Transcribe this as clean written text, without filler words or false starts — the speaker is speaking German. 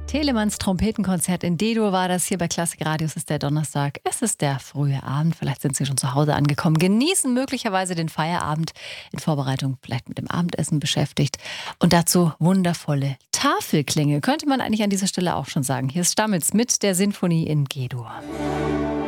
Telemanns Trompetenkonzert in D-Dur war das hier bei Klassik Radio. Es ist der Donnerstag. Es ist der frühe Abend. Vielleicht sind Sie schon zu Hause angekommen. Genießen möglicherweise den Feierabend in Vorbereitung, vielleicht mit dem Abendessen beschäftigt. Und dazu wundervolle Tafelklänge, könnte man eigentlich an dieser Stelle auch schon sagen. Hier ist Stammitz mit der Sinfonie in G-Dur.